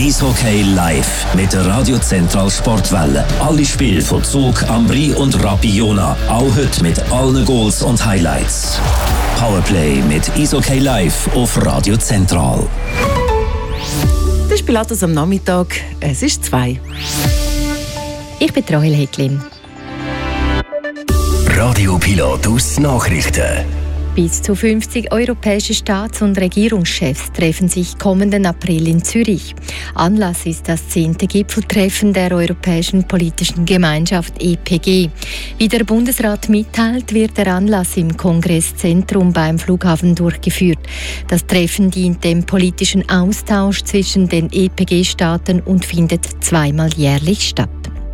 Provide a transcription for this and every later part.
Eishockey live mit der Radio Central Sportwelle. Alle Spiele von Zug, Ambri und Rappi Jona. Auch heute mit allen Goals und Highlights. Powerplay mit Eishockey live auf Radio Central. Das ist Pilatus am Nachmittag. Es ist 2. Ich bin Rahel Hecklin. Radio Pilatus Nachrichten. Bis zu 50 europäische Staats- und Regierungschefs treffen sich kommenden April in Zürich. Anlass ist das 10. Gipfeltreffen der Europäischen Politischen Gemeinschaft EPG. Wie der Bundesrat mitteilt, wird der Anlass im Kongresszentrum beim Flughafen durchgeführt. Das Treffen dient dem politischen Austausch zwischen den EPG-Staaten und findet zweimal jährlich statt.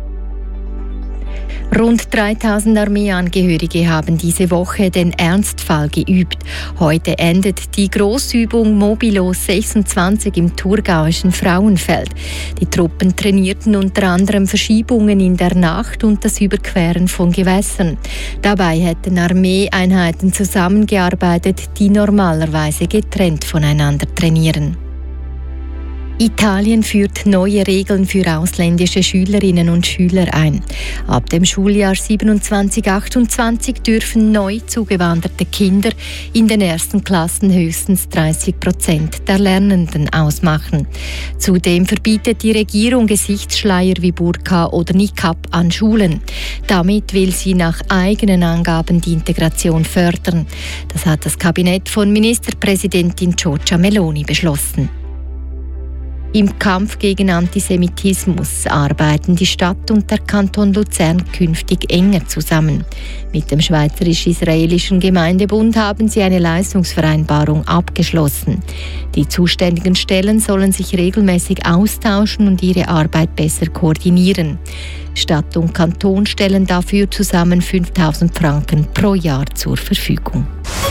Rund 3000 Armeeangehörige haben diese Woche den Ernstfall geübt. Heute endet die Grossübung Mobilo 26 im thurgauischen Frauenfeld. Die Truppen trainierten unter anderem Verschiebungen in der Nacht und das Überqueren von Gewässern. Dabei hätten Armeeeinheiten zusammengearbeitet, die normalerweise getrennt voneinander trainieren. Italien führt neue Regeln für ausländische Schülerinnen und Schüler ein. Ab dem Schuljahr 27/28 dürfen neu zugewanderte Kinder in den ersten Klassen höchstens 30% der Lernenden ausmachen. Zudem verbietet die Regierung Gesichtsschleier wie Burka oder Niqab an Schulen. Damit will sie nach eigenen Angaben die Integration fördern. Das hat das Kabinett von Ministerpräsidentin Giorgia Meloni beschlossen. Im Kampf gegen Antisemitismus arbeiten die Stadt und der Kanton Luzern künftig enger zusammen. Mit dem Schweizerisch-Israelischen Gemeindebund haben sie eine Leistungsvereinbarung abgeschlossen. Die zuständigen Stellen sollen sich regelmäßig austauschen und ihre Arbeit besser koordinieren. Stadt und Kanton stellen dafür zusammen 5'000 Franken pro Jahr zur Verfügung.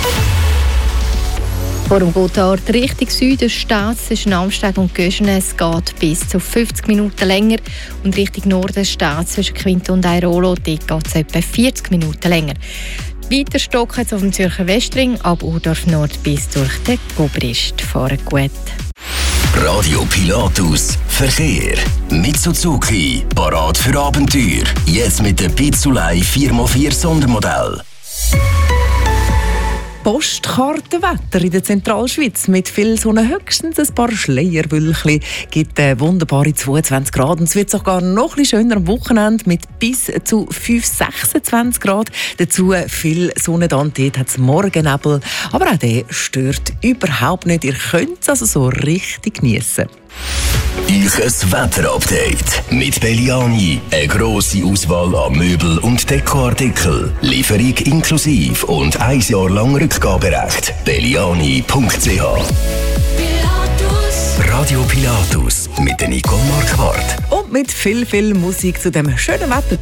Vor dem Gotthard Richtung Süden steht zwischen Amsteg und Göschnes geht bis zu 50 Minuten länger und Richtung Norden steht zwischen Quinto und Airolo, dort geht es etwa 40 Minuten länger. Weiter stocken es auf dem Zürcher Westring ab Urdorf Nord bis durch den Gobrist. Fahren gut. Radio Pilatus Verkehr. Mitsuzuki, parat für Abenteuer. Jetzt mit dem Pizzulei 4x4 Sondermodell. Postkartenwetter in der Zentralschweiz mit viel Sonne, höchstens ein paar Schleierwölkchen, gibt wunderbare 22 Grad. Und es wird sogar noch ein bisschen schöner am Wochenende mit bis zu 5-26 Grad. Dazu viel Sonne dann, dort hat es Morgennebel, aber auch der stört überhaupt nicht. Ihr könnt es also so richtig geniessen. Ich ein Wetterupdate mit Belliani. Eine grosse Auswahl an Möbel- und Dekoartikel. Lieferung inklusive und 1 Jahr lang Rückgaberecht. Belliani.ch. Radio Pilatus mit der Nicole Marquardt. Und mit viel Musik zu dem schönen Wetter.